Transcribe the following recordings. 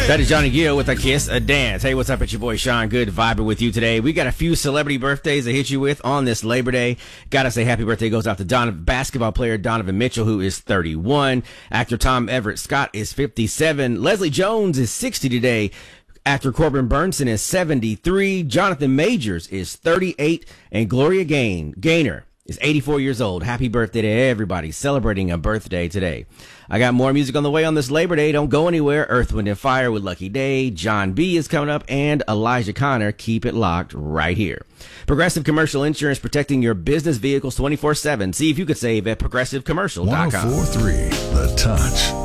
That is Johnny Gill with A Kiss, A Dance. Hey, what's up? It's your boy Sean Good, vibing with you today. We got a few celebrity birthdays to hit you with on this Labor Day. Gotta say happy birthday goes out to basketball player Donovan Mitchell, who is 31. Actor Tom Everett Scott is 57. Leslie Jones is 60 today. Actor Corbin Burnson is 73. Jonathan Majors is 38. And Gloria Gaynor is 84 years old. Happy birthday to everybody celebrating a birthday today. I got more music on the way on this Labor Day. Don't go anywhere. Earth, Wind & Fire with Lucky Day. John B. is coming up, and Elijah Connor. Keep it locked right here. Progressive Commercial Insurance, protecting your business vehicles 24/7. See if you could save at progressivecommercial.com. 104.3 The Touch.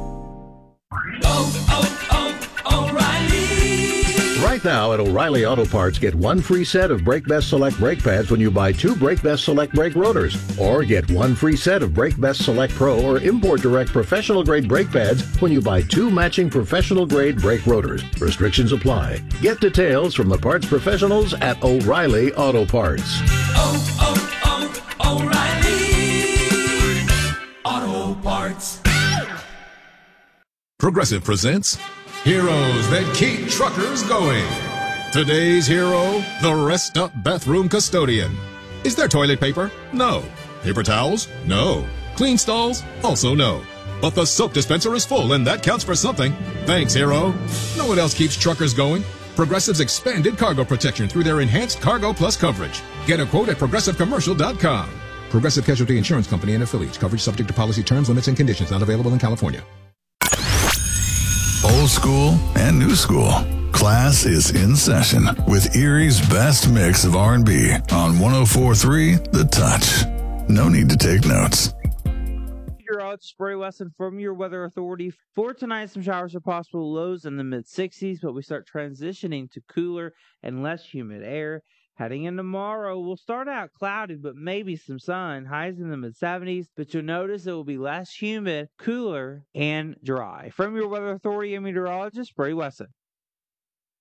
O'Reilly. Right now at O'Reilly Auto Parts, get one free set of Brake Best Select brake pads when you buy two Brake Best Select brake rotors. Or get one free set of Brake Best Select Pro or Import Direct professional grade brake pads when you buy two matching professional grade brake rotors. Restrictions apply. Get details from the parts professionals at O'Reilly Auto Parts. O'Reilly Auto Parts. Progressive presents Heroes That Keep Truckers Going. Today's hero, the Rest Up Bathroom Custodian. Is there toilet paper? No. Paper towels? No. Clean stalls? Also no. But the soap dispenser is full, and that counts for something. Thanks, hero. No one else keeps truckers going. Progressive's expanded cargo protection through their enhanced Cargo Plus coverage. Get a quote at progressivecommercial.com. Progressive Casualty Insurance Company and affiliates. Coverage subject to policy terms, limits, and conditions. Not available in California. Old school and new school. Class is in session with Erie's best mix of R&B on 104.3 The Touch. No need to take notes. Meteorologist Spray Wesson from your Weather Authority. For tonight, some showers are possible, lows in the mid-60s, but we start transitioning to cooler and less humid air. Heading in tomorrow, we'll start out cloudy, but maybe some sun. Highs in the mid-70s, but you'll notice it will be less humid, cooler, and dry. From your Weather Authority and meteorologist, Spray Wesson.